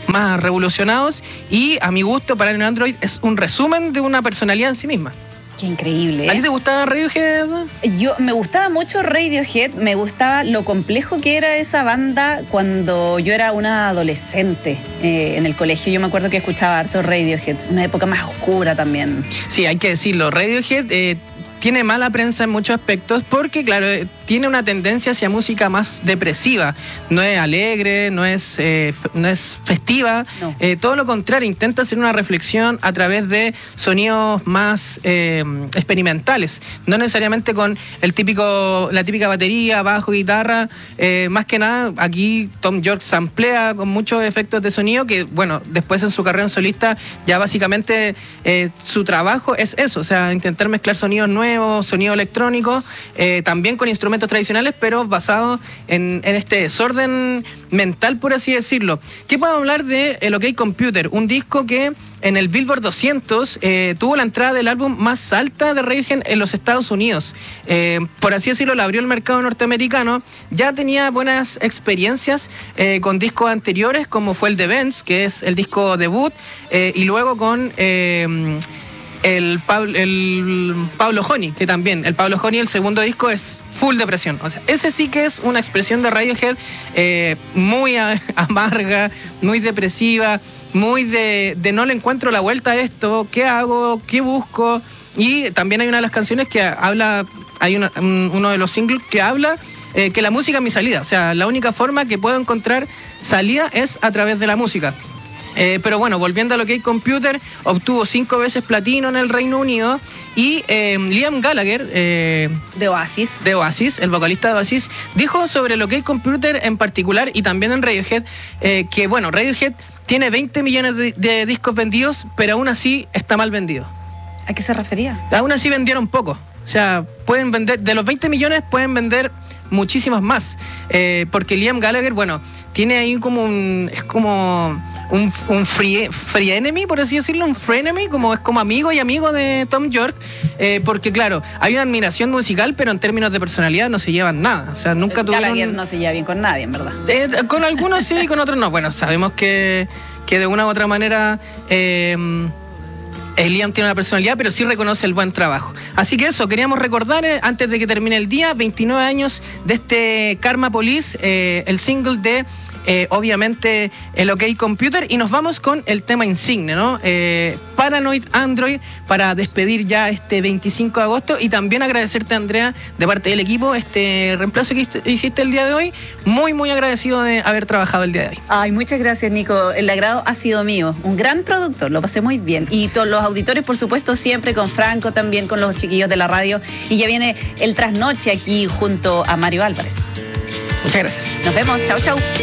más revolucionados, y a mi gusto Paranoid Android es un resumen de una personalidad en sí misma. Qué increíble, ¿eh? ¿A ti te gustaba Radiohead? Me gustaba mucho Radiohead, me gustaba lo complejo que era esa banda cuando yo era una adolescente en el colegio. Yo me acuerdo que escuchaba harto Radiohead, una época más oscura también. Sí, hay que decirlo, Radiohead tiene mala prensa en muchos aspectos porque, claro, tiene una tendencia hacia música más depresiva. No es alegre, no es festiva. No. Todo lo contrario, intenta hacer una reflexión a través de sonidos más experimentales. No necesariamente con la típica batería, bajo, guitarra. Más que nada, aquí Thom Yorke samplea con muchos efectos de sonido que, bueno, después en su carrera en solista ya básicamente su trabajo es eso, o sea, intentar mezclar sonidos nuevos, sonido electrónico, también con instrumentos tradicionales, pero basados en este desorden mental, por así decirlo. ¿Qué podemos hablar de el OK Computer? Un disco que en el Billboard 200 tuvo la entrada del álbum más alta de Radiohead en los Estados Unidos. Por así decirlo, le abrió el mercado norteamericano. Ya tenía buenas experiencias con discos anteriores, como fue el The Bends, que es el disco debut, y luego con el Pablo Honey, que también, el Pablo Honey, el segundo disco es full depresión. O sea, ese sí que es una expresión de Radiohead muy amarga, muy depresiva, muy de no le encuentro la vuelta a esto, ¿qué hago? ¿Qué busco? Y también hay una de las canciones que habla, hay uno de los singles que habla que la música es mi salida. O sea, la única forma que puedo encontrar salida es a través de la música. Pero bueno, volviendo a lo que hay Computer, obtuvo 5 veces platino en el Reino Unido, y Liam Gallagher de Oasis, el vocalista de Oasis, dijo sobre lo que hay Computer en particular y también en Radiohead, que bueno, Radiohead tiene 20 millones de discos vendidos, pero aún así está mal vendido. ¿A qué se refería? Aún así vendieron poco. O sea, pueden vender, de los 20 millones pueden vender muchísimas más, porque Liam Gallagher, bueno, tiene ahí como un free enemy, por así decirlo, un frenemy, es como amigo y amigo de Thom Yorke, porque claro, hay una admiración musical, pero en términos de personalidad no se llevan nada. O sea, nunca tuvieron... Gallagher no se lleva bien con nadie, en verdad. Con algunos sí, con otros no. Bueno, sabemos que de una u otra manera Liam tiene una personalidad, pero sí reconoce el buen trabajo. Así que eso, queríamos recordar, antes de que termine el día, 29 años de este Karma Police, el single de, obviamente, el OK Computer, y nos vamos con el tema insigne, ¿no? Paranoid Android, para despedir ya este 25 de agosto, y también agradecerte, Andrea, de parte del equipo, este reemplazo que hiciste el día de hoy. Muy, muy agradecido de haber trabajado el día de hoy. Ay, muchas gracias, Nico. El agrado ha sido mío. Un gran productor, lo pasé muy bien. Y todos los auditores, por supuesto, siempre con Franco, también con los chiquillos de la radio. Y ya viene el trasnoche aquí junto a Mario Álvarez. Muchas gracias. Nos vemos. Chau, chau.